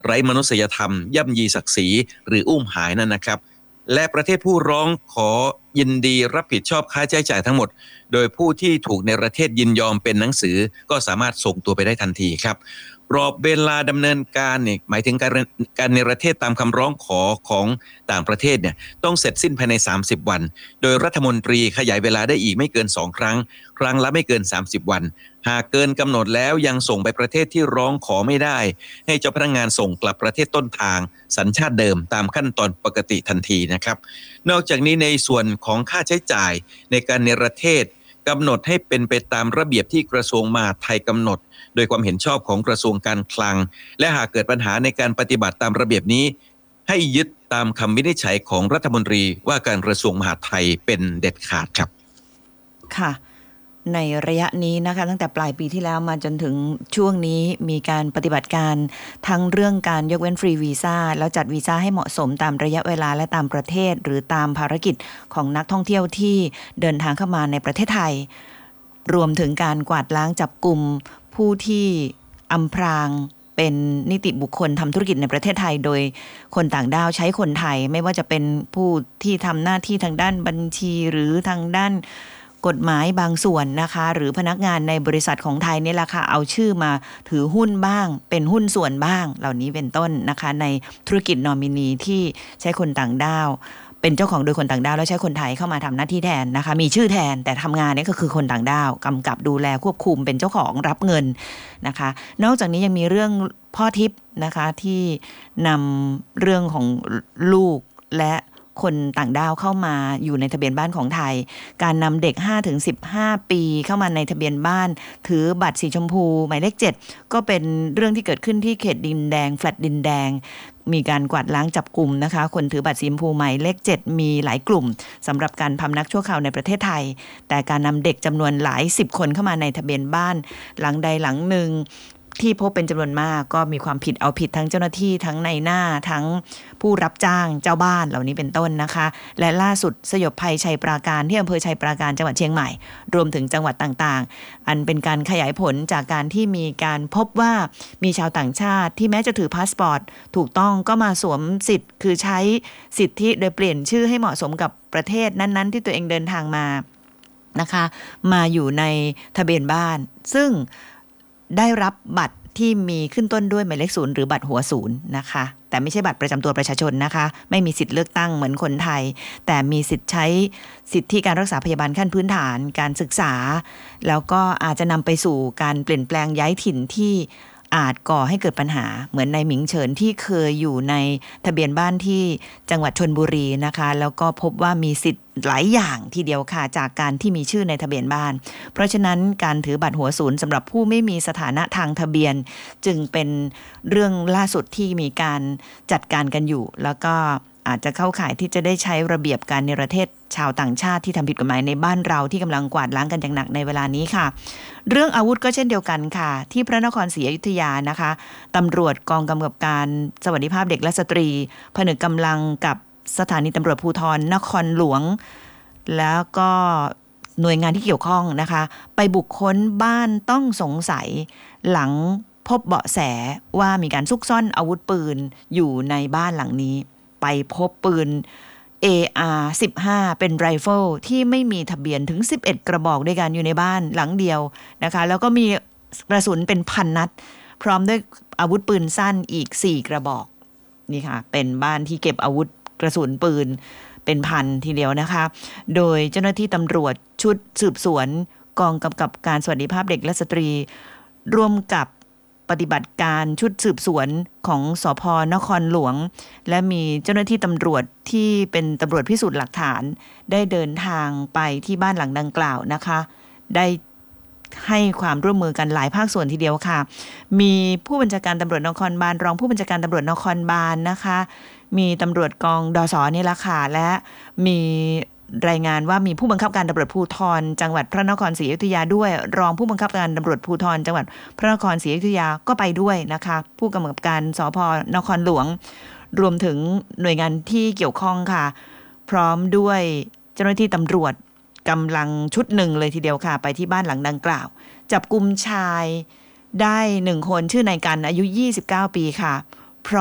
ไร้มนุษยธรรมย่ำยีศักดิ์ศรีหรืออุ้มหายนั่นนะครับและประเทศผู้ร้องขอยินดีรับผิดชอบค่าใช้จ่ายทั้งหมดโดยผู้ที่ถูกในประเทศยินยอมเป็นหนังสือก็สามารถส่งตัวไปได้ทันทีครับกรอบเวลาดำเนินการเนี่ยหมายถึงการในประเทศตามคำร้องขอของต่างประเทศเนี่ยต้องเสร็จสิ้นภายใน30วันโดยรัฐมนตรีขยายเวลาได้อีกไม่เกิน2ครั้งครั้งละไม่เกิน30วันหากเกินกำหนดแล้วยังส่งไปประเทศที่ร้องขอไม่ได้ให้เจ้าพนักงานส่งกลับประเทศต้นทางสัญชาติเดิมตามขั้นตอนปกติทันทีนะครับนอกจากนี้ในส่วนของค่าใช้จ่ายในการเนรเทศกำหนดให้เป็นไปตามระเบียบที่กระทรวงมหาดไทยกำหนดโดยความเห็นชอบของกระทรวงการคลังและหากเกิดปัญหาในการปฏิบัติตามระเบียบนี้ให้ยึดตามคำวินิจฉัยของรัฐมนตรีว่าการกระทรวงมหาดไทยเป็นเด็ดขาดครับค่ะในระยะนี้นะคะตั้งแต่ปลายปีที่แล้วมาจนถึงช่วงนี้มีการปฏิบัติการทั้งเรื่องการยกเว้นฟรีวีซ่าแล้วจัดวีซ่าให้เหมาะสมตามระยะเวลาและตามประเทศหรือตามภารกิจของนักท่องเที่ยวที่เดินทางเข้ามาในประเทศไทยรวมถึงการกวาดล้างจับกุมผู้ที่อำพรางเป็นนิติบุคคลทำธุรกิจในประเทศไทยโดยคนต่างด้าวใช้คนไทยไม่ว่าจะเป็นผู้ที่ทำหน้าที่ทางด้านบัญชีหรือทางด้านกฎหมายบางส่วนนะคะหรือพนักงานในบริษัทของไทยนี่แหละค่ะเอาชื่อมาถือหุ้นบ้างเป็นหุ้นส่วนบ้างเหล่านี้เป็นต้นนะคะในธุรกิจนอมินีที่ใช้คนต่างด้าวเป็นเจ้าของโดยคนต่างด้าวแล้วใช้คนไทยเข้ามาทำหน้าที่แทนนะคะมีชื่อแทนแต่ทำงานนี่ก็คือคนต่างด้าวกำกับดูแลควบคุมเป็นเจ้าของรับเงินนะคะนอกจากนี้ยังมีเรื่องพ่อทิพย์นะคะที่นำเรื่องของลูกและคนต่างด้าวเข้ามาอยู่ในทะเบียนบ้านของไทยการนำเด็ก 5-15 ปีเข้ามาในทะเบียนบ้านถือบัตรสีชมพูหมายเลข7ก็เป็นเรื่องที่เกิดขึ้นที่เขตดินแดงแฟลตดินแดงมีการกวาดล้างจับกลุ่มนะคะคนถือบัตรสีชมพูหมายเลข7มีหลายกลุ่มสำหรับการพำนักชั่วคราวในประเทศไทยแต่การนำเด็กจำนวนหลาย10คนเข้ามาในทะเบียนบ้านหลังใดหลังหนึ่งที่พบเป็นจำนวนมากก็มีความผิดเอาผิดทั้งเจ้าหน้าที่ทั้งในหน้าทั้งผู้รับจ้างเจ้าบ้านเหล่านี้เป็นต้นนะคะและล่าสุดสยบภัยชัยปราการที่อำเภอชัยปราการจังหวัดเชียงใหม่รวมถึงจังหวัดต่างๆอันเป็นการขยายผลจากการที่มีการพบว่ามีชาวต่างชาติที่แม้จะถือพาสปอร์ตถูกต้องก็มาสวมสิทธิ์คือใช้สิทธิโดยเปลี่ยนชื่อให้เหมาะสมกับประเทศนั้นๆที่ตัวเองเดินทางมานะคะมาอยู่ในทะเบียนบ้านซึ่งได้รับบัตรที่มีขึ้นต้นด้วยหมายเลข0หรือบัตรหัว0นะคะแต่ไม่ใช่บัตรประจำตัวประชาชนนะคะไม่มีสิทธิ์เลือกตั้งเหมือนคนไทยแต่มีสิทธิ์ใช้สิทธิการรักษาพยาบาลขั้นพื้นฐานการศึกษาแล้วก็อาจจะนำไปสู่การเปลี่ยนแปลงย้ายถิ่นที่อาจก่อให้เกิดปัญหาเหมือนในหมิงเฉินที่เคยอยู่ในทะเบียนบ้านที่จังหวัดชลบุรีนะคะแล้วก็พบว่ามีสิทธิ์หลายอย่างทีเดียวค่ะจากการที่มีชื่อในทะเบียนบ้านเพราะฉะนั้นการถือบัตรหัวศูนย์สำหรับผู้ไม่มีสถานะทางทะเบียนจึงเป็นเรื่องล่าสุดที่มีการจัดการกันอยู่แล้วก็อาจจะเข้าข่ายที่จะได้ใช้ระเบียบการเนรเทศชาวต่างชาติที่ทำผิดกฎหมายในบ้านเราที่กำลังกวาดล้างกันอย่างหนักในเวลานี้ค่ะเรื่องอาวุธก็เช่นเดียวกันค่ะที่พระนครศรีอยุธยานะคะตำรวจกองกำกับการสวัสดิภาพเด็กและสตรีผนึกกำลังกับสถานีตำรวจภูธรนครหลวงแล้วก็หน่วยงานที่เกี่ยวข้องนะคะไปบุกค้นบ้านต้องสงสัยหลังพบเบาะแสว่ามีการซุกซ่อนอาวุธปืนอยู่ในบ้านหลังนี้ไปพบปืน AR-15 เป็นไรเฟิลที่ไม่มีทะเบียนถึง11กระบอกด้วยกันอยู่ในบ้านหลังเดียวนะคะแล้วก็มีกระสุนเป็นพันนัดพร้อมด้วยอาวุธปืนสั้นอีก4กระบอกนี่ค่ะเป็นบ้านที่เก็บอาวุธกระสุนปืนเป็นพันทีเดียวนะคะโดยเจ้าหน้าที่ตำรวจชุดสืบสวนกองกำกับการสวัสดิภาพเด็กและสตรีร่วมกับปฏิบัติการชุดสืบสวนของสภ.นครหลวงและมีเจ้าหน้าที่ตำรวจที่เป็นตำรวจพิสูจน์หลักฐานได้เดินทางไปที่บ้านหลังดังกล่าวนะคะได้ให้ความร่วมมือกันหลายภาคส่วนทีเดียวค่ะมีผู้บัญชาการตำรวจนครบาลรองผู้บัญชาการตำรวจนครบาลนะคะมีตำรวจกองดส.นี่ละค่ะและมีรายงานว่ามีผู้บังคับการตำรวจภูธรจังหวัดพระนครศรีอยุธยาด้วยรองผู้บังคับการตำรวจภูธรจังหวัดพระนครศรีอยุธยาก็ไปด้วยนะคะผู้กำกับการสภ.นครหลวงรวมถึงหน่วยงานที่เกี่ยวข้องค่ะพร้อมด้วยเจ้าหน้าที่ตำรวจกำลังชุดหนึ่งเลยทีเดียวค่ะไปที่บ้านหลังดังกล่าวจับกุมชายได้1คนชื่อนายกันอายุ29ปีค่ะ